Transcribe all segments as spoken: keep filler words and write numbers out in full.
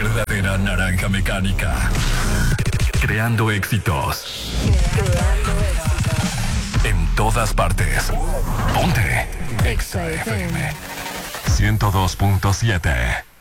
verdadera naranja mecánica. Creando éxitos. Creando éxitos. En todas partes. Ponte Exa F M ciento dos punto siete.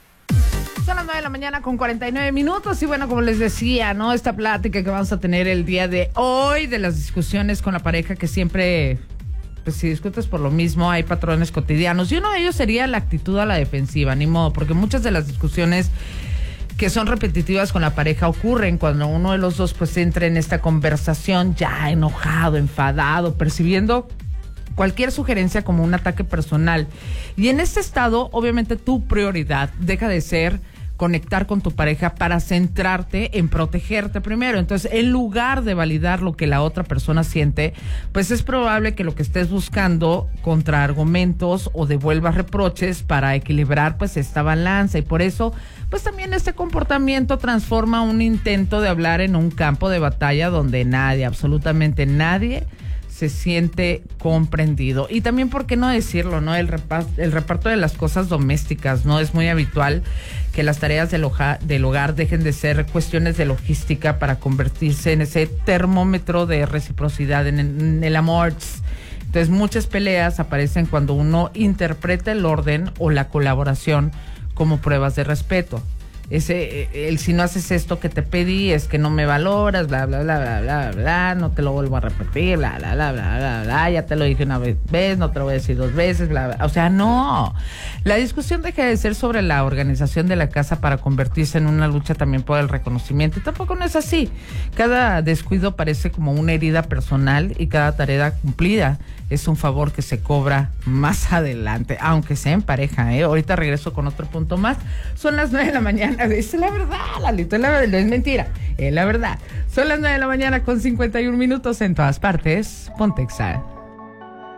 Son las nueve de la mañana con cuarenta y nueve minutos y bueno, como les decía, ¿no? Esta plática que vamos a tener el día de hoy de las discusiones con la pareja que siempre, pues si discutes por lo mismo, hay patrones cotidianos y uno de ellos sería la actitud a la defensiva, ni modo, porque muchas de las discusiones que son repetitivas con la pareja ocurren cuando uno de los dos pues entra en esta conversación ya enojado, enfadado, percibiendo cualquier sugerencia como un ataque personal. Y en este estado, obviamente, tu prioridad deja de ser conectar con tu pareja para centrarte en protegerte primero. Entonces, en lugar de validar lo que la otra persona siente, pues es probable que lo que estés buscando contraargumentos o devuelvas reproches para equilibrar pues esta balanza. Y por eso, pues también este comportamiento transforma un intento de hablar en un campo de batalla donde nadie, absolutamente nadie, se siente comprendido. Y también, ¿por qué no decirlo, no? El reparto, el reparto de las cosas domésticas, ¿no? Es muy habitual que las tareas del hogar, del hogar dejen de ser cuestiones de logística para convertirse en ese termómetro de reciprocidad, en, en el amor. Entonces, muchas peleas aparecen cuando uno interpreta el orden o la colaboración como pruebas de respeto. Ese, el si no haces esto que te pedí, es que no me valoras, bla, bla, bla, bla, bla, bla, no te lo vuelvo a repetir, bla, bla, bla, bla, bla, bla, ya te lo dije una vez, vez, no te lo voy a decir dos veces, bla, bla. O sea, no. La discusión deja de ser sobre la organización de la casa para convertirse en una lucha también por el reconocimiento. Y tampoco no es así. Cada descuido parece como una herida personal y cada tarea cumplida es un favor que se cobra más adelante, aunque sea en pareja, ¿eh? Ahorita regreso con otro punto más. Son las nueve de la mañana. Es la verdad, Lalito, es la verdad, no es mentira, es la verdad. Son las nueve de la mañana con cincuenta y un minutos en todas partes. Ponte Exa.